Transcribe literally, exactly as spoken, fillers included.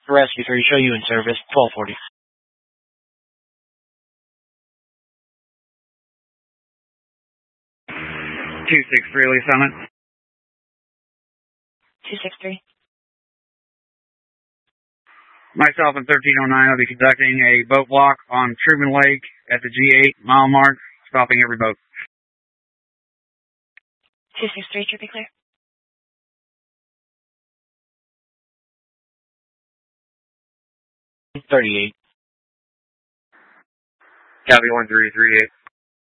Rescue three, show you in service, twelve forty. two six three, Lee Summit. two six three. Myself and thirteen oh nine will be conducting a boat block on Truman Lake at the G eight mile mark, stopping every boat. two six three, should be clear. thirty-eight. Copy one three three eight.